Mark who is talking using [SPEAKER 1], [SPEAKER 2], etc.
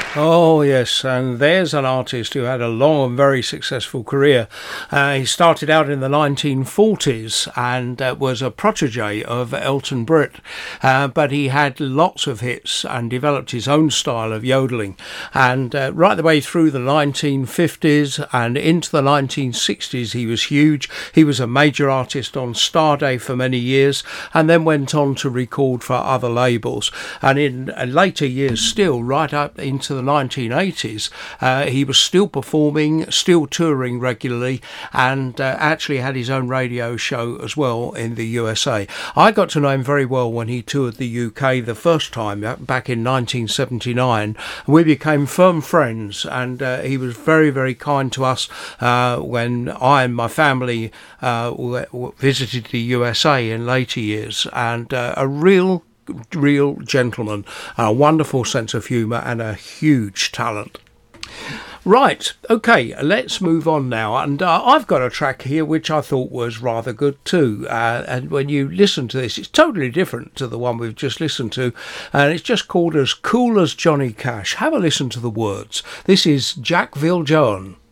[SPEAKER 1] Oh, yes, and there's an artist who had a long and very successful career. He started out in the 1940s and was a protege of Elton Britt, but he had lots of hits and developed his own style of yodeling. And right the way through the 1950s and into the 1960s, he was huge. He was a major artist on Starday for many years and then went on to record for other labels. And in later years still, right up into the 1980s, he was still performing, still touring regularly, and actually had his own radio show as well in the USA. I got to know him very well when he toured the UK the first time back in 1979. We became firm friends, and he was very, very kind to us when I and my family visited the USA in later years, and a real gentleman, a wonderful sense of humour and a huge talent. Right, okay, let's move on now, and I've got a track here which I thought was rather good too, and when you listen to this, it's totally different to the one we've just listened to, and it's just called As Cool as Johnny Cash. Have a listen to the words. This is Jack Viljoen.